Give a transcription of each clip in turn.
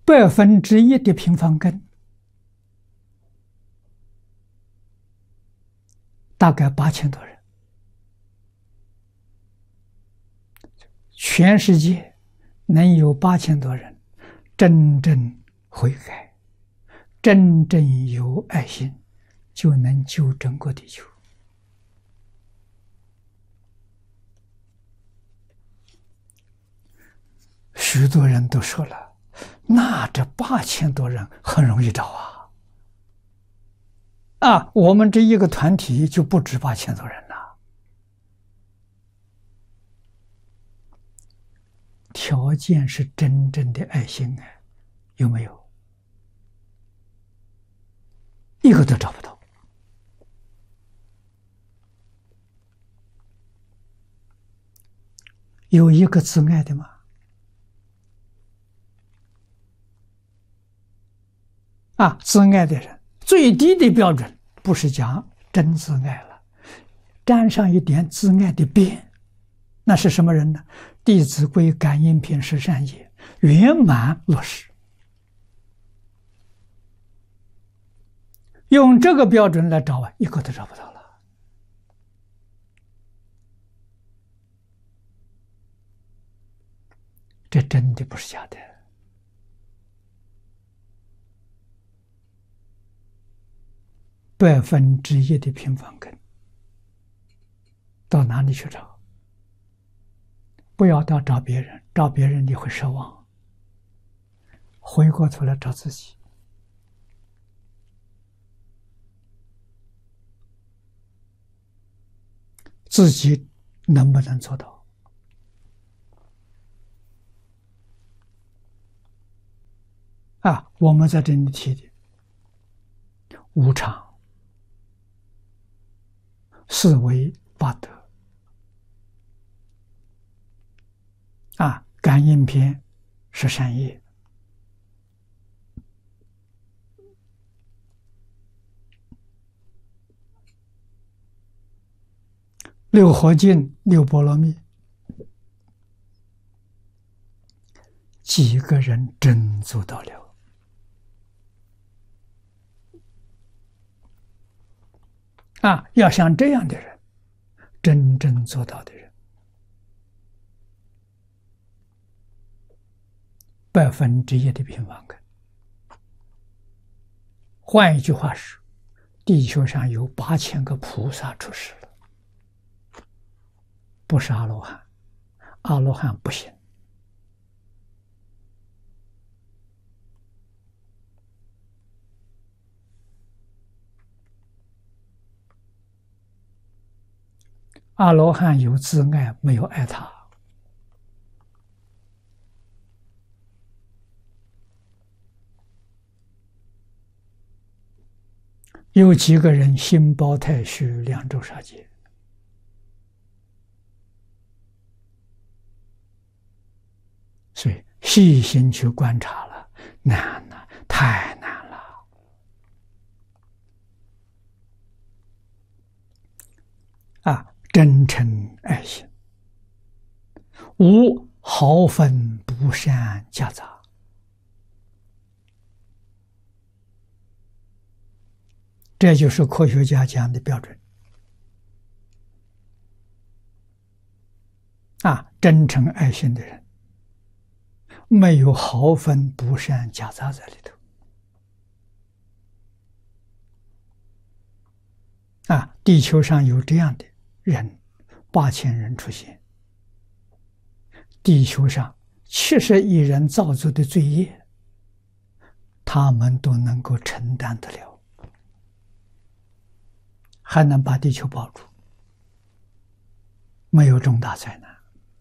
1/1的平方根，大概8000多人。全世界能有8000多人真正悔改，真正有爱心，就能救整个地球。许多人都说了，那这8000多人很容易找啊！我们这一个团体就不止8000多人了。条件是真正的爱心啊，有没有？一个都找不到。有一个自爱的吗？自爱的人最低的标准不是讲真自爱了，沾上一点自爱的边，那是什么人呢？弟子规感应篇十善业圆满落实。用这个标准来找一个都找不到了。这真的不是假的。1/1的平方根，到哪里去找？不要到找别人，找别人你会失望。回过头来找自己。自己能不能做到？我们在这里提的无常、四维八德，感应篇十善业，六合敬、六波罗蜜，几个人真做到了？要像这样的人，真正做到的人，1/1的平方根。换一句话说，地球上有8000个菩萨出世了，不是阿罗汉，阿罗汉不行。阿罗汉有自爱，没有爱他。有几个人心包太虚，两周杀戒？所以细心去观察了，难了，太难了。真诚爱心，无毫分不善夹杂。这就是科学家讲的标准。真诚爱心的人，没有毫分不善夹杂在里头。地球上有这样的人，8000人出现，地球上70亿人造作的罪业，他们都能够承担得了，还能把地球保住，没有重大灾难。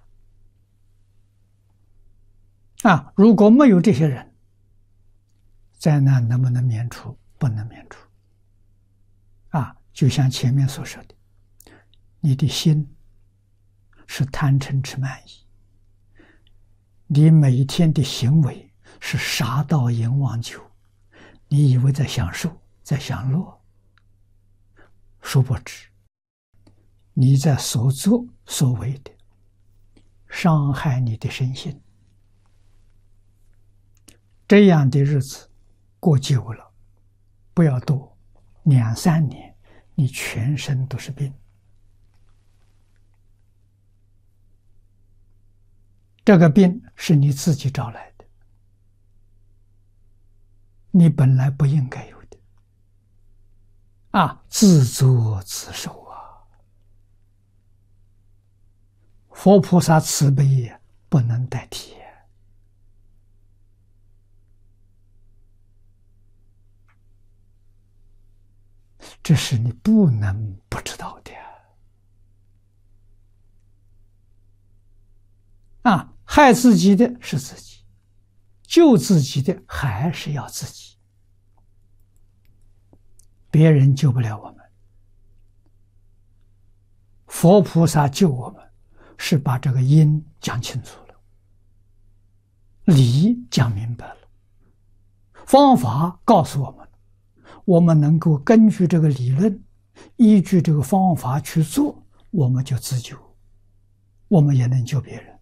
如果没有这些人，灾难能不能免除？不能免除。就像前面所说的，你的心是贪嗔痴慢疑，你每一天的行为是杀盗淫妄酒，你以为在享受，在享乐，殊不知你在所作所为的伤害你的身心， 这样的日子过久了，不要多，2、3年，你全身都是病。这个病是你自己找来的，你本来不应该有的，自作自受啊！佛菩萨慈悲也不能代替。这是你不能不知道的害自己的是自己，救自己的还是要自己，别人救不了我们。佛菩萨救我们，是把这个因讲清楚了，理讲明白了，方法告诉我们，我们能够根据这个理论，依据这个方法去做，我们就自救，我们也能救别人。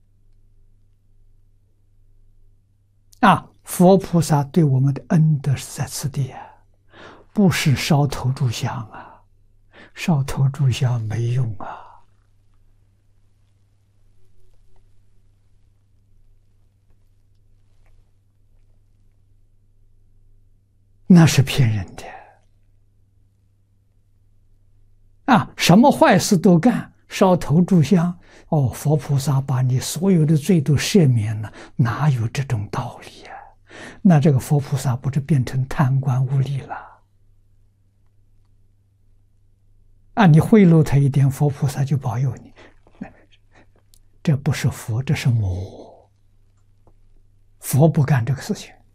佛菩萨对我们的恩德是在此地不是烧头炷香烧头炷香没用那是骗人的什么坏事都干，烧头炷香，佛菩萨把你所有的罪都赦免了，哪有这种道理那这个佛菩萨不是变成贪官污吏了你贿赂他一点，佛菩萨就保佑你，这不是佛，这是魔。佛不干这个事情